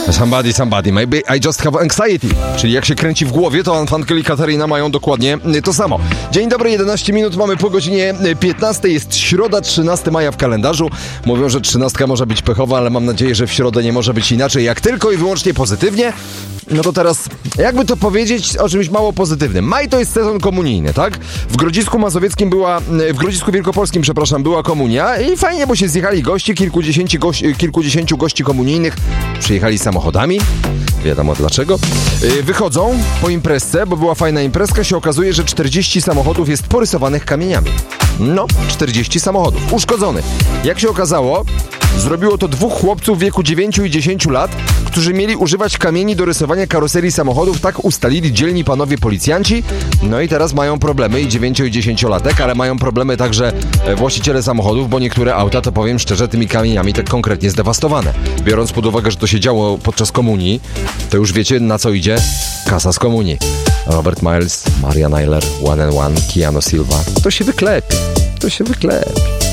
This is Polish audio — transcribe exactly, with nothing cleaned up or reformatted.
Somebody, somebody, maybe I just have anxiety. Czyli jak się kręci w głowie, to Anfankel i Katarina mają dokładnie to samo. Dzień dobry, jedenaście minut, mamy po godzinie piętnastej, jest środa, trzynastego maja w kalendarzu. Mówią, że trzynastka może być pechowa, ale mam nadzieję, że w środę nie może być inaczej, jak tylko i wyłącznie pozytywnie. No to teraz, jakby to powiedzieć o czymś mało pozytywnym. Maj to jest sezon komunijny, tak? W Grodzisku Mazowieckim była, w Grodzisku Wielkopolskim, przepraszam, była komunia i fajnie, bo się zjechali goście, kilkudziesięciu gości, kilkudziesięciu gości komunijnych przyjechali samochodami. Wiadomo dlaczego. Wychodzą po imprezce, bo była fajna imprezka, się okazuje, że czterdzieści samochodów jest porysowanych kamieniami. No, czterdzieści samochodów uszkodzonych. Jak się okazało, zrobiło to dwóch chłopców w wieku dziewięciu i dziesięciu lat, którzy mieli używać kamieni do rysowania karoserii samochodów, tak ustalili dzielni panowie policjanci. No i teraz mają problemy i dziewięcio- i dziesięciolatek, ale mają problemy także właściciele samochodów, bo niektóre auta, to powiem szczerze, tymi kamieniami tak konkretnie zdewastowane. Biorąc pod uwagę, że to się działo podczas komunii, to już wiecie, na co idzie kasa z komunii. Robert Miles, Maria Nyler, One and One, Keanu Silva. To się wyklepie, to się wyklepie.